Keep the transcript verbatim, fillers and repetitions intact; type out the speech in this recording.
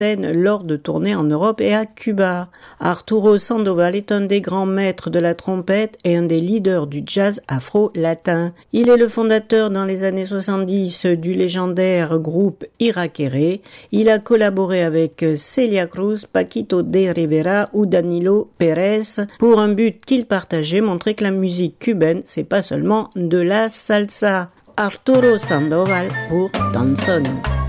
lors de tournées en Europe et à Cuba. Arturo Sandoval est un des grands maîtres de la trompette et un des leaders du jazz afro-latin. Il est le fondateur dans les années soixante-dix du légendaire groupe Iraquere. Il a collaboré avec Celia Cruz, Paquito de Rivera ou Danilo Pérez pour un but qu'ils partageaient, montrer que la musique cubaine, c'est pas seulement de la salsa. Arturo Sandoval pour Danzón.